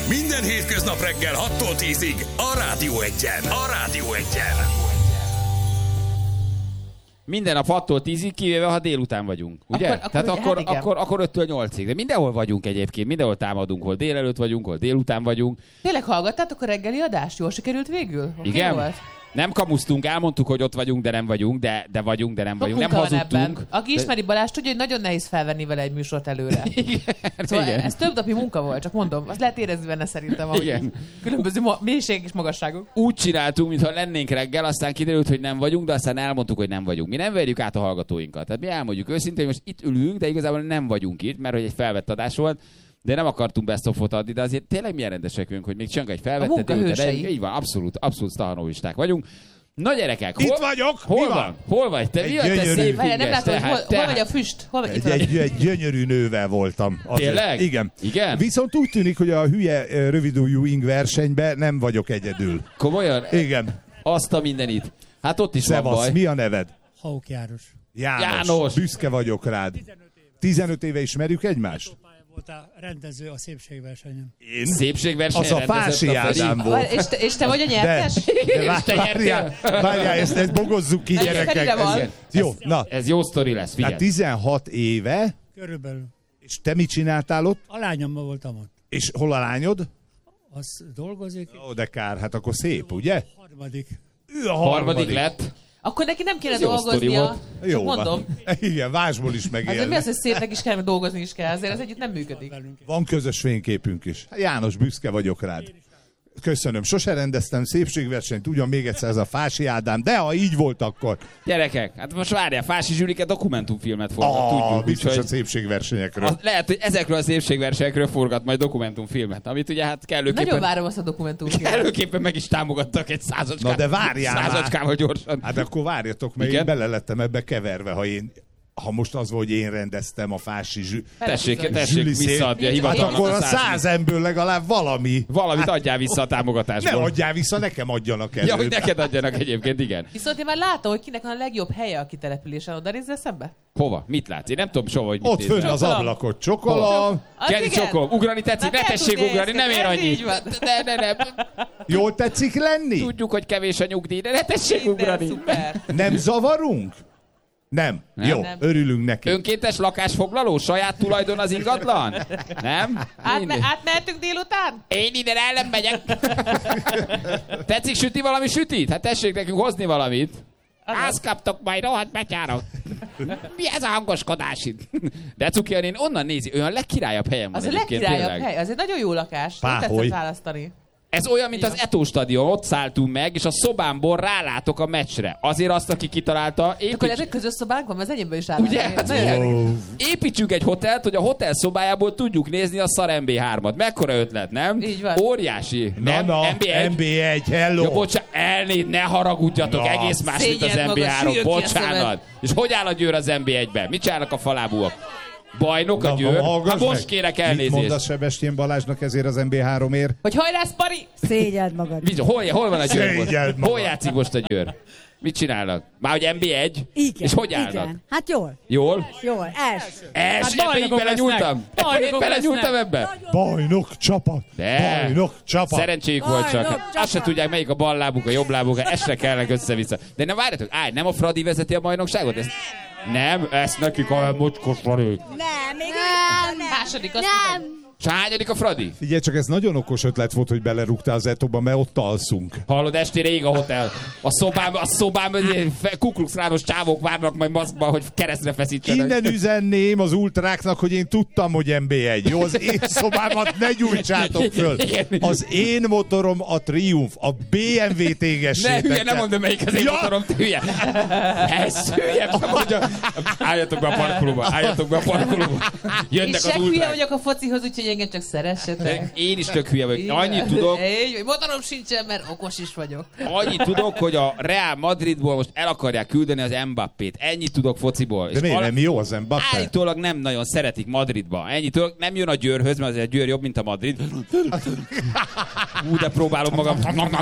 Minden hétköznap reggel 6-tól 10-ig a Rádió Egyen. A Rádió Egyen. Minden nap 6-tól 10-ig, kivéve ha délután vagyunk, ugye? Tehát akkor 5-től 8-ig. De mindenhol vagyunk egyébként, mindenhol támadunk, hol délelőtt vagyunk, hol délután vagyunk. Tényleg hallgattátok a reggeli adást? Jól sikerült végül? Igen? Volt? Nem kamusztunk, elmondtuk, hogy ott vagyunk, de nem vagyunk, de vagyunk, de nem vagyunk. Nem hazudtunk. Aki ismeri Balást, tudja, hogy nagyon nehéz felvenni vele egy műsort előre. Igen. Szóval ez több napi munka volt, csak mondom. Azt lehet érezni benne szerintem, ahogy különböző mélység és magasságok. Úgy csináltunk, mintha lennénk reggel, aztán kiderült, hogy nem vagyunk, de aztán elmondtuk, hogy nem vagyunk. Mi nem verjük át a hallgatóinkat. Tehát mi elmondjuk őszintén, hogy most itt ülünk, de igazából nem vagyunk itt, mert hogy egy felvett adás volt. De nem akartunk best of-ot adni, de azért tényleg milyen rendesek vagyunk, hogy még csak egy felvettet. Így van, abszolút sztahanovisták vagyunk. Na gyerekek, itt vagyok! Hol vagy? Te mi vagy te szép nem látom, hol vagy a füst? Egy gyönyörű nővel voltam. Tényleg? Igen. Igen. Viszont úgy tűnik, hogy a hülye rövidújú ing versenyben nem vagyok egyedül. Komolyan? Igen. Azt a mindenit. Hát ott is Szevasz, van baj. mi a neved? Hauk János. János. Büszke vagyok rád. 15 éve ismerjük egymást? Volt a rendező a szépségversenyen. Én? Szépségversenyen az a Fási Ádám volt. És te vagy a nyertes? Várjál, ezt bogozzuk ki, gyerekek. Jó, na. Ez jó sztori lesz, figyelj. Hát 16 éve. Körülbelül. És te mit csináltál ott? A lányommal voltam ott. És hol a lányod? Az dolgozik. Ó, de kár, hát akkor szép, ugye? Harmadik. Ő a harmadik lett. Akkor neki nem kéne dolgoznia. Jó, mondom. Igen, Vásból is megélni. Azért mi az, hogy szépnek is kell, mert dolgozni is kell. Azért ez együtt nem működik. Van közös fényképünk is. János, büszke vagyok rád. Köszönöm. Sose rendeztem szépségversenyt, ugyan még egyszer ez a Fási Ádám, de ha így volt, akkor... Gyerekek, hát most várjál, Fási Zsülike dokumentumfilmet forgat, tudjuk. Biztos a szépségversenyekről. Lehet, hogy ezekről a szépségversenyekről forgat majd dokumentumfilmet, amit ugye hát kellőképpen... Nagyon várom azt a dokumentumfilmet. Kellőképpen meg is támogattak egy százacskával. Na de várjál! Százacskával gyorsan. Hát akkor várjatok, mert én bele lettem ebbe keverve, ha most az volt, hogy én rendeztem a Fási Tessék visszaadni a hivatalnak. Hát akkor a 100 emből legalább valami. Valamit adjál vissza a támogatásból. Ne adjál vissza, nekem adjanak előbb. Ja, hogy neked adjanak egyébként, igen. Viszont én már látom, hogy kinek van a legjobb helye a kitelepülésen. Oda nézzel szembe? Hova? Mit látsz? Én nem tudom soha, hogy mit ott fönn az ablakot csokolom. Kenny csokolom. Ugrani tetszik? Ne tessék ugrani, nem ér annyit. Ne. Jól tetszik lenni? Tudjuk, hogy kevés a nyugdíj, de ne tessék ugrani. Nem zavarunk? Nem. Jó, örülünk neki. Önkéntes lakásfoglaló? Saját tulajdon az ingatlan? Nem? Átmehetünk délután? Én ide el nem megyek. Tetszik süti valami sütit? Hát tessék nekünk hozni valamit. Azt kaptok majd, rohadt betyárok. Mi ez a hangoskodás itt? De Cukian, én onnan nézi, olyan legkirályabb helyen van. Az a legkirályabb hely, az egy nagyon jó lakás. Nem tetszett választani. Ez olyan, mint az Eto stadion, ott szálltunk meg, és a szobámból rálátok a meccsre. Azért azt, aki kitalálta... Akkor ezek közös szobánk van, az enyémben is áll. Ugye? Építsünk egy hotelt, hogy a hotel szobájából tudjuk nézni a szar MB3-at. Mekkora ötlet, nem? Így van. Óriási. Nem? MB1, hello. Jó, ne haragudjatok, egész más, mint az MB3. Bocsánat. És hogy áll a Győr az MB1-ben? Mit csinálnak a falábúak? Bajnok a Győr? Hát most kérek elnézést. Mit mondasz Sebestyén Balázsnak ezért az MB3-ért? Hogy hajrá, Spari! Szégyeld magad. Hol van a Győr? Hol játszik most a Győr? Mit csinálnak? Már hogy MB1? Igen. És hogy állnak? Igen. Hát jól. Jól? Jól. Hát belenyúltam ebbe? Bajnok csapat. Bajnok csapat. Szerencséjük volt csak. Azt se tudják, melyik a bal lábuk, a jobb lábuk, ezt se kellene össze-vissza. De nem várjatok, nem a Fradi vezeti a bajnokságot? Nem, ezt nekik a mocskos Fradi. Nem, még nem. Második, azt nem. Hányadik a Fradi? Figyelj, csak ez nagyon okos ötlet volt, hogy belerúgtál az Etóba, mert ott alszunk. Hallod, estére ég a hotel. A szobában Ku Klux Klános csávók várnak majd maszkban, hogy keresztre feszítsenek. Innen üzenném az ultráknak, hogy én tudtam, hogy MB1. Jó, az én szobámat ne gyújtsátok föl. Az én motorom a Triumph, a BMW tégessétek. Ne hülye, nem mondom, melyik az én motorom, te hülye. Ez hülye, álljatok be a parkolóba. Jönnek az ultrák. Hülye vagyok a focihoz, úgyhogy engem csak szeressetek. Én is tök hülye vagyok. Annyit tudok... Motorom sincsen, mert okos is vagyok. Annyit tudok, hogy a Real Madridból most el akarják küldeni az Mbappét. Ennyit tudok fociból. De miért nem jó az Mbappé? Állítólag nem nagyon szeretik Madridba. Ennyit tudok, nem jön a Győrhöz, mert azért a Győr jobb, mint a Madrid. De próbálom magam.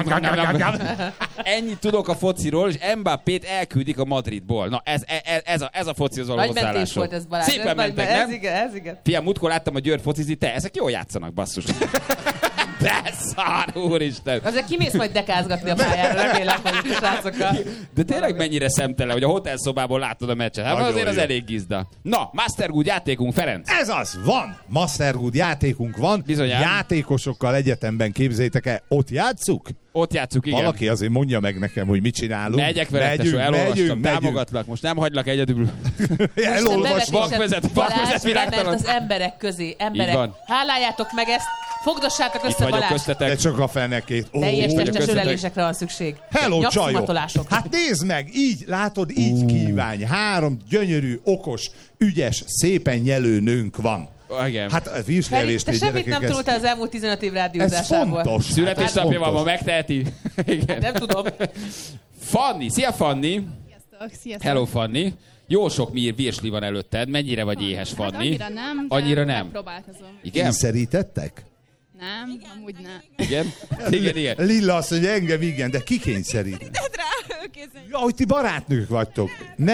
Ennyit tudok a fociról, és Mbappét elküldik a Madridból. Na, ez a focihoz való hozzáállásom. Nagy mentés volt ez, Balázs. Szépen mentek, nem? Ez igen. Fiam, múltkor láttam a Győr focizni, ezek jól játszanak, basszus. De szar, úristen. Azért kimész majd dekázgatni a pályára, remélem, hogy a srácokkal. De tényleg mennyire szemtelen, hogy a hotelszobából látod a meccset. Hát Nagyon azért az jó. elég gizda. Na, Mastergood játékunk, Ferenc. Ez az, van! Mastergood játékunk van. Bizonyám. Játékosokkal egyetemben, képzeljétek el, ott játsszuk? Ott játsszuk, igen. Valaki azért mondja meg nekem, hogy mit csinálunk. Megyek veled, tesó, elolvastam, támogatlak. Most nem hagylak egyedül. Elolvasva. Bankvezet, Balázs világtalan. bement az emberek közé. Így Emberek, van. háláljátok meg ezt, fogdossátok Itt össze vagyok Balázs. De köztetek. csak a fenekét. Ó, Teljes testes köztetek. ölelésekre van szükség. hello, csajok! Nyakszimatolások. Hát nézd meg, így, látod, így kívánj. 3 gyönyörű, okos, ügyes, szépen nyelő nőnk van. Igen. Hát a Feri, virslelést, te semmit nem tudtál az elmúlt 15 év ez rádiózásából. fontos. Születésnapja van, ma fontos. megteheti. Igen. Nem tudom. Fanni, szia Fanni. Sziasztok. Hello Fanni. Jó sok virsli van előtted, mennyire vagy éhes Hát Fanni? annyira nem, de Annyira nem. megpróbálkozom. Igen? Kényszerítettek? Nem, amúgy nem. Igen? Igen. Lilla azt mondja, engem igen, de ki kényszerít? Ja, hogy ti barátnők vagytok.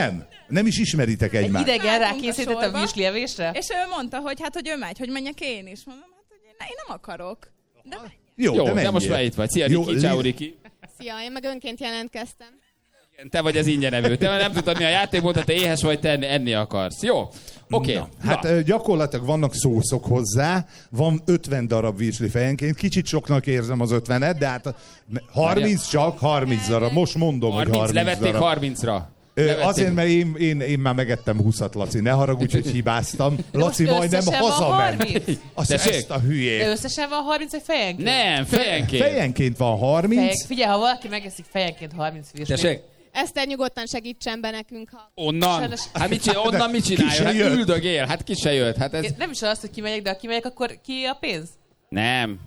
Nem is ismeritek Egy egymást. idegen Álltunk a rákényszerített a sorba. virsli evésre? És ő mondta, hogy hát, hogy ő megy, hogy menjek én is. Mondom, hát, hogy én nem akarok. De Jó, Jó, te de menjél. most már itt vagy. Szia Jó, Riki, ciao Riki. Szia, én meg önként jelentkeztem. Igen, te vagy az ingyenevő. Te nem tudod mi a játék, mondta, te éhes vagy, te enni akarsz. Jó? Oké. Na, hát gyakorlatilag vannak szószok hozzá, van 50 darab virsli fejenként, kicsit soknak érzem az 50-et, de hát 30 csak, 30 darab, most mondom, hogy 30 levették darab. 30-ra. Azért, mert én már megettem 20-at, Laci, ne haragudj, hogy hibáztam. Laci most majdnem összesen van hazament. 30? Tessék? Ezt a De hülyét. összesen van 30 vagy fejenként? Nem, fejenként. Fejenként van 30. Figyelj, ha valaki megeszik fejenként 30 virslit. Tessék? Eszter, nyugodtan segítsen be nekünk, ha... Onnan? Sajnos- Hát onnan mit Ki csináljon? se Hát jött. üldögél, hát ki se jött. Hát ez... Én nem is az, hogy kimegyek, de ha kimegyek, akkor ki a pénz? Nem.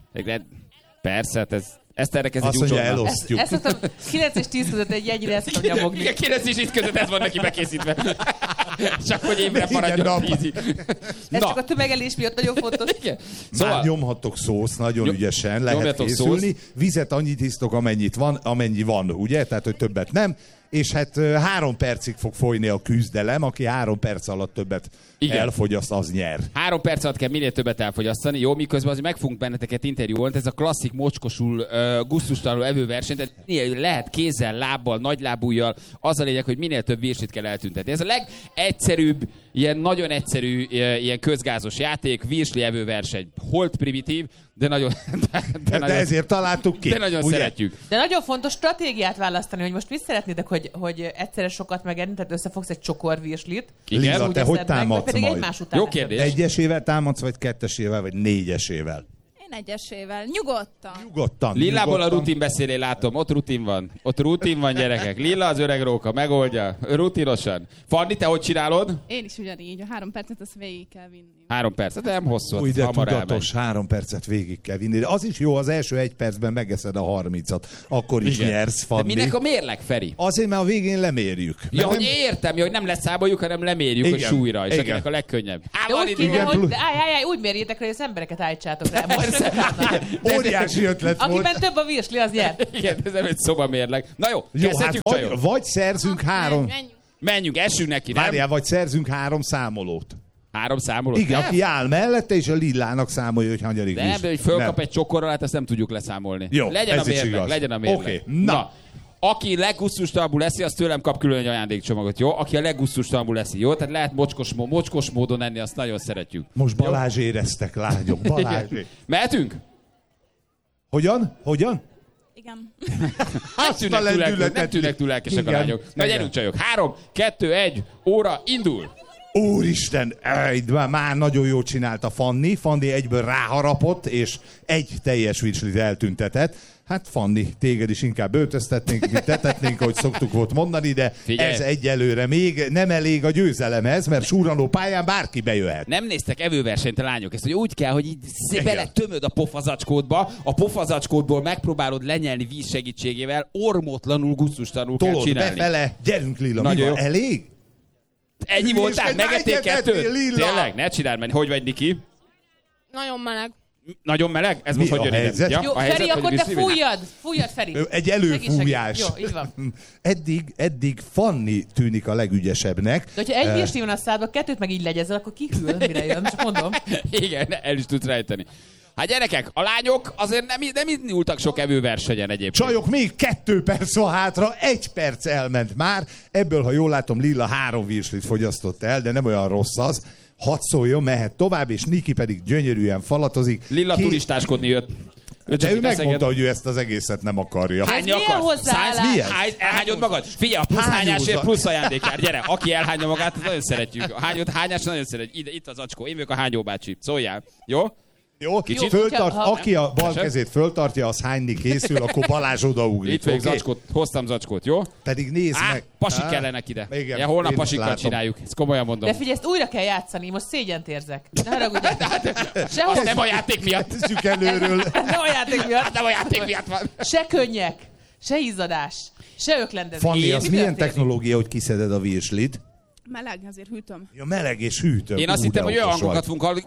Persze, hát ez... Eszternek ez Azt egy mondja, úcsonna. elosztjuk. Ezt szoktam 9 és 10 között egy jegyre ezt szoktam nyomogni. Igen, 9 és 10 között ez van neki bekészítve. Csak hogy évre Minden maradjon nap. 10-ig. Ez Na, csak a tömegelés miatt nagyon fontos. igen. Szóval Szóval, nyomhattok szószt, nagyon ügyesen lehet nyomjatok készülni. Vizet annyit isztok, amennyi van, ugye? Tehát, hogy többet nem. És hát 3 percig fog folyni a küzdelem, aki 3 perc alatt többet Igen. elfogyaszt, az nyer. 3 perc alatt kell minél többet elfogyasztani, jó, miközben azért meg fogunk benneteket interjúolni, ez a klasszik mocskosul, gusztustalanul evőverseny, tehát lehet kézzel, lábbal, nagylábújjal, az a lényeg, hogy minél több virslit kell eltüntetni. Ez a legegyszerűbb, ilyen nagyon egyszerű, ilyen közgázos játék, virsli evőverseny. Holt primitív, de nagyon, De nagyon, ezért találtuk ki. de nagyon ugye? szeretjük. De nagyon fontos stratégiát választani, hogy most mit szeretnétek, hogy egyszerre sokat megenni, tehát összefogsz egy csokor virslit. Igen? Liza, úgy te hogy eszed meg, támadsz vagy pedig majd? egymás után Jó eszed. kérdés. Egyesével támadsz, vagy kettesével, vagy négyesével? én egyesével. Nyugodtan. Nyugodtan. Lillából a nyugodtan. rutin beszélé látom, ott rutin van. Ott rutin van, gyerekek. Lilla az öreg róka, megoldja. Rutinosan. Fanni, te hogy csinálod? Én is ugyanígy, a 3 percet azt végig kell vinni. 3 perc, de nem hosszú. Új, de hamar tudatos, 3 percet végig kell vinni. De az is jó, az első 1 percben megeszed a 30-at. Akkor is Igen. nyersz, De Fanni. minek a mérleg, Feri? Azért, mert a végén lemérjük. Ja, Mert hogy nem- értem, hogy nem leszámoljuk, hanem lemérjük Igen. a súlyra, és Igen. akinek a legkönnyebb. De úgy kéne, Igen, hogy plusz- de állj, úgy mérjétek rá, hogy az embereket állítsátok rá. Most Óriási ötlet volt. akiben több a virsli, az nyer. Igen, ez nem egy szobamérleg. Na jó, Jó, hát kezdhetjük, csajok. vagy szerzünk 3... Menjünk. Menjünk, essünk neki, nem? Várjál, vagy szerzünk 3 számolót. 3 számolót. Igen, Nem? aki áll mellette, és a Lillának számolja, hogy hanyadik De nem, is. de hogy fölkap Nem. egy csokorral, hát ezt nem tudjuk leszámolni. Jó, legyen ez a is mérleg, igaz. legyen a mérleg. Oké, na. Aki leggusztustalanabbul leszi, az tőlem kap külön egy ajándékcsomagot, jó? Aki a leggusztustalanabbul leszi, jó? Tehát lehet mocskos módon enni, azt nagyon szeretjük. Most Balázs éreztek, lányok. Balázs. Mehetünk? Hogyan? Igen. Nem tűnnek túl lelkesek a Igen. lányok. Na Igen. gyerünk csajok. 3, 2, 1, óra, indul! Úristen, már nagyon jól csinálta Fanni. Fanni egyből ráharapott, és egy teljes virslit eltüntetett. Hát Fanni, téged is inkább öltöztetnénk, mint tetetnénk, ahogy szoktuk volt mondani, de Figyelj. ez egyelőre még nem elég a győzelemhez, mert súranó pályán bárki bejöhet. Nem néztek evőversenyt a lányok, ezt hogy úgy kell, hogy így Igen. bele tömöd a pofazacskódba, a pofazacskódból megpróbálod lenyelni víz segítségével, ormótlanul, gusztustalanul kell Tolod csinálni. befele, gyerünk Lilla, Nagyon mi van? jó. Elég? Ennyi És voltál? meg Megették rákértettél, 2? Lilla! Tényleg? Ne csináld meg. Hogy vagy, Niki? Nagyon meleg. Nagyon meleg? Ez Mi most a hogy jön ide? helyzet? Jó, a helyzet, Feri, hogy akkor te viszli? fújjad, Feri. Egy Segíts, előfújás. segíts. Jó, így van. Eddig Fanni tűnik a legügyesebbnek. De hogyha egy virsli van a szádban, 2 meg így legyezel, akkor kihűl, mire jön, csak mondom. Igen, el is tudsz rejteni. Hát gyerekek, a lányok azért nem indultak sok evőversenyen egyébként. Csajok, még 2 perc van hátra, 1 perc elment már. Ebből, ha jól látom, Lilla 3 virslit fogyasztott el, de nem olyan rossz az. 6 szóljon, mehet tovább, és Niki pedig gyönyörűen falatozik. Lilla turistáskodni jött. De ő megmondta, hogy ő ezt az egészet nem akarja. Hány milyen akarsz? hozzáállás? Milyen? Elhányod magad? Figyelj, a plusz hányásért plusz ajándékár. Gyere, aki elhányja magát, az nagyon szeretjük. A hányás nagyon szeretjük. Itt az acskó. Én vagyok a hányó bácsi. Szóljál. Jó? Jó, Kicsit? föltart, Ha- aki a bal kezét föltartja, az hányni készül, akkor Balázs odaugrik. Itt vagyok oké? zacskót. Hoztam zacskót, jó? Pedig nézd meg. Pasik kellenek ide. Igen, Ja, holnap én is pasikkal látom. csináljuk. Ezt komolyan mondom. De figyelj, ezt újra kell játszani, most szégyent érzek. Ne haragudj. Az nem a játék miatt. Kezdjük előről. Nem a játék miatt. Nem a játék miatt van. Se könnyek, se izzadás, se öklendezés. Fanni, az Mi milyen történik? technológia, hogy kiszeded a virslit? Meleg, azért hűtöm. Ja, meleg és hűtő. Én azt hittem, hogy olyan hangokat fogunk hallani.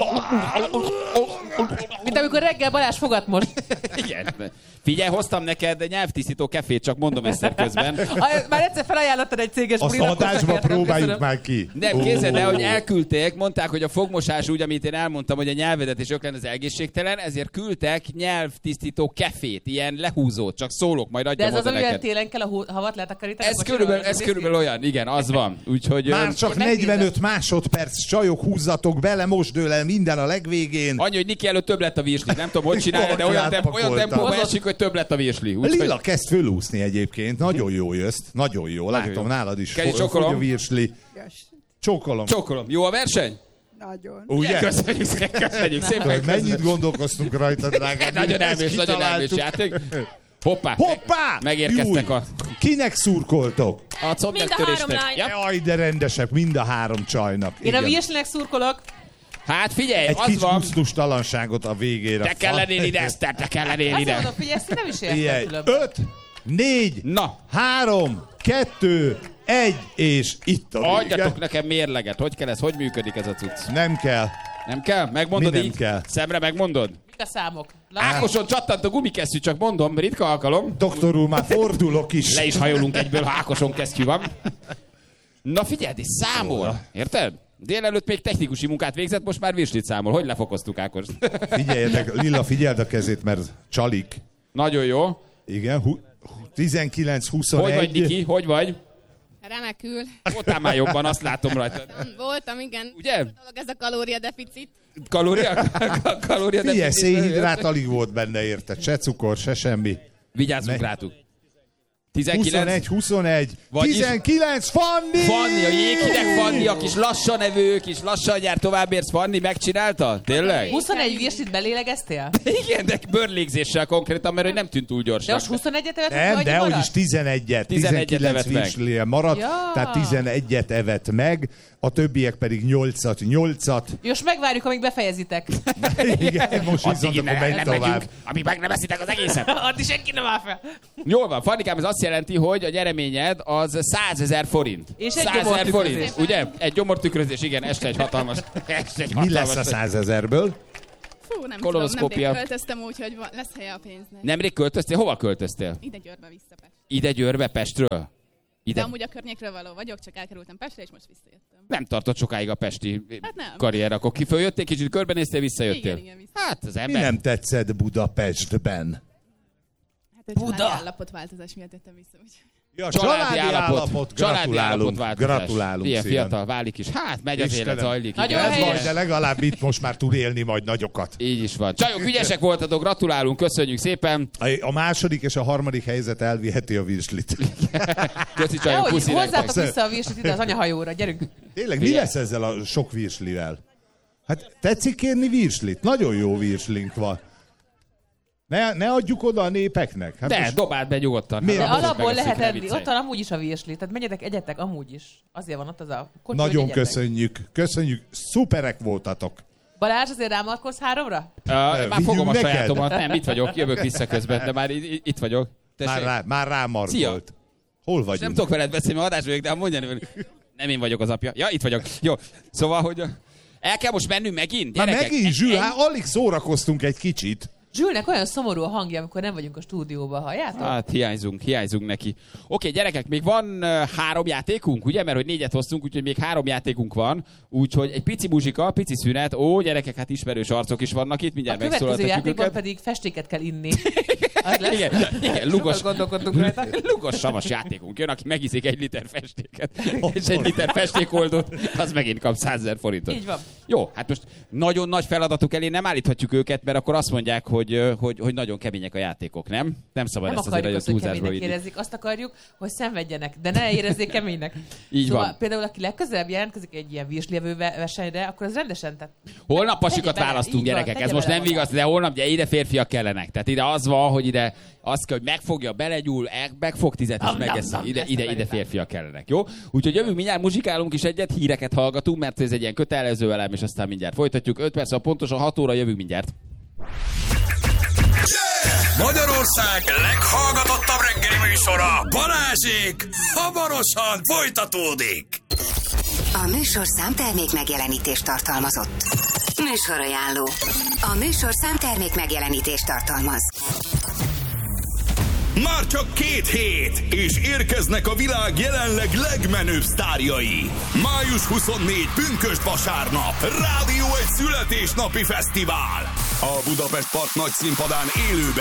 Mint amikor reggel Balázs fogat most. Igen. Figyelj, hoztam neked nyelvtisztító kefét, csak mondom egyszer közben. Már egyszer felajánlottad egy céges Azt bulinak, adásba akkor próbáljuk köszönöm. már ki. Nem, képzeld el, hogy elküldték, mondták, hogy a fogmosás úgy, amit én elmondtam, hogy a nyelvedet és öklend az egészségtelen, ezért küldtek nyelvtisztító kefét, ilyen lehúzót, csak szólok, majd De adjam ez az, oda amivel neked. télen kell a havat letakarítani? Ez körülbelül olyan, igen, az van. Úgyhogy Már csak megnézem. 45 másodperc, csajok, húzzatok bele, most dől el minden a legvégén. annyi, hogy Niki előtt több lett a virsli. Nem tudom, hogy csinálja, de olyan Átpakoltam. tempóban esik, hogy több lett a virsli. Lilla kezd fölúszni egyébként, nagyon jó jössz, nagyon jó. Látom, jó. nálad is Kedi, fogy csókolom. a virsli. Csókolom. Csókolom. Jó a verseny? Nagyon. Ugye? Köszönjük szépen. Mennyit gondolkoztunk rajta, drágám? Nagyon Ezt elmés kitaláltuk. játék. Hoppá! Hoppá! Megérkeztek Júj! Kinek szurkoltok? a Mind a combnektörésnek. 3 lány. Ja. Jaj, de rendesek, mind a 3 csajnak. Én a Igen. virslinek szurkolok. Hát figyelj, Egy az kis van. gusztustalanságot a végére. Te kell lennél ide, Eszter, te kell lennél Azt ide. mondom, figyelj, ezt nem is értem Ilyen. különben. 5, 4, Na, 3, 2, 1, és itt a vége. adjatok nekem mérleget. Hogy kell ez? Hogy működik ez a cucc? Nem kell. Nem kell? Megmondod Mi nem így? kell? Szemre megmondod? Mik a számok? Ákoson csattant a gumikesztyű, csak mondom, ritka alkalom. Doktor úr, már fordulok is. Le is hajolunk egyből, ha Ákoson kesztyű van. Na figyeld, és számol. Érted? Délelőtt még technikusi munkát végzett, most már virslit számol. Hogy lefokoztuk Ákos? Figyeljetek, Lilla, figyeld a kezét, mert csalik. Nagyon jó. Igen, 19-21. Hogy vagy, Niki? Hogy vagy? Remekül. Voltál már jobban, azt látom rajta. Voltam, igen. Ugye? Dolog ez a kalóriadeficit. Kalória Figyelj, szénhidrát alig volt benne, érted? Se cukor, se semmi. Vigyázzunk rátuk. 19. 21, Vagyis- 19, Fanni! Fanni, a jéghideg Fanni, a kis lassan evő, kis lassan jár továbbérsz, Fanni megcsinálta? Tényleg? 21 virslit belélegeztél? Igen, de bőrlégzéssel konkrétan, mert hogy nem tűnt túl De gyorsan. most 21-et evett, Nem, vagy de hogy maradt? is 11-et, 11-et 19 evett meg. virslie maradt, Ja. tehát 11-et evett meg, a többiek pedig 8-at. Most megvárjuk, amíg befejezitek. Igen, most viszont akkor menj tovább. amíg meg nem eszitek az egészet. Addig senki nem áll fel. Jól van, Fannikám, ez azt jelenti, hogy a nyereményed az 100 000 forint. És egy 100 000 gyomortükrözés. forint, ugye? Egy gyomortükrözés, igen, este egy hatalmas. Este egy Mi lesz a hatalmas- 100 000-ből? Fú, nem tudom, Kolonoszkópia. nemrég költöztem úgy, hogy lesz helye a pénznek. Nemrég költöztél? Hova költöztél? Ide Győrbe vissza Pest. Ide Győrbe, Pestről? De Ide? amúgy a környékről való vagyok, csak elkerültem Pestre, és most visszajöttem. Nem tartott sokáig a pesti Hát nem. karrier, akkor följöttél, kicsit körbenéztél, visszajöttél. Igen, vissza. Hát az Mi ember. nem tetszett Budapestben? Hát egy családi állapot-változás miatt jöttem vissza, úgyhogy... Ja, Családi állapot. Családi állapot változás. Gratulálunk Ilyen szépen. fiatal válik is. Hát megy az Istenem. élet, zajlik. Nagyon igen. Ez helyes. majd, de legalább itt most már tud élni majd nagyokat. Így is van. Csajok, ügyesek voltatok, gratulálunk, köszönjük szépen. A második és a harmadik helyzet elviheti a virslit. Köszi De csajok, hogy puszi nektek. hozzátok vissza a virslit ide az anyahajóra, gyerünk. Tényleg, mi lesz ezzel a sok virslivel? Hát tetszik kérni virslit? Nagyon jó virslink van. Ne adjuk oda a népeknek. Hát De, most- dobáld be nyugodtan. Miért? De Hát, alapból megesszük, lehet ne enni, viccelj. ott van amúgy is a virsli, tehát menjetek, egyetek amúgy is. Azért van ott az a kocsi, hogy Nagyon egyetek. köszönjük. Köszönjük. Szuperek voltatok. Balázs, azért rámarkolsz 3-ra? Már vigyünk fogom a neked? sajátomat. Nem, itt vagyok, jövök vissza közben, de már itt vagyok. Tessék. Már rámarkolt. Szia. Hol Nem vagyunk? tudok veled beszélni, mert adás vagyok, de mondjani, hogy nem én vagyok az apja. Ja, itt vagyok. Jó, szóval, hogy el kell most mennünk megint? Már Gyerekek, megint, Zsül, hát alig szórakoztunk egy kicsit. Zsülnek olyan szomorú a hangja, amikor nem vagyunk a stúdióban, halljátok? Hát hiányzunk neki. Oké, gyerekek, még van 3 játékunk, ugye? Mert hogy 4-et hoztunk, úgyhogy még 3 játékunk van. Úgyhogy egy pici muzsika, pici szünet. Ó, gyerekek, hát ismerős arcok is vannak itt, mindjárt megszólaltatjuk őket. A következő játékban pedig festéket kell inni. Igen, lugos savas játékunk jön, aki megiszik 1 liter festéket, és 1 liter festékoldót, az megint kap 100 000 forintot. Így van. Jó, hát most nagyon nagy feladatuk elé nem állíthatjuk őket, mert akkor azt mondják, hogy nagyon kemények a játékok, nem? Nem szabad ezt azért nagyon túlzásba vinni. Érezzük, azt akarjuk, hogy szenvedjenek, de ne érezzék keménynek. Így szóval van. Például, aki legközelebb jelentkezik egy ilyen virslevő versenyre, akkor az rendesen... Tehát holnap pasikat választunk, gyerekek, ez most nem vigasz, de holnap ide férfiak kellenek. Tehát ide az van, hogy ide azt kell, hogy megfogja, belegyúl, megfog 10 és megeszi. Ide férfiak kellenek, jó? Úgyhogy jövünk mindjárt, muzsikálunk is egyet, híreket hallgatunk, mert ez egy ilyen kötelező elem, és aztán mindjárt folytatjuk. 5 perc, pontosan 6 óra jövünk mindjárt. Magyarország leghallgatottabb reggeli műsora, Balázsék, hamarosan folytatódik. A műsorszám termék megjelenítést tartalmazott. Műsorajánló. A műsorszám termék megjelenítést tartalmaz. Már csak 2 hét, és érkeznek a világ jelenleg legmenőbb sztárjai. Május 24, pünkösd vasárnap, Rádió 1 születésnapi fesztivál. A Budapest Park nagy színpadán élőben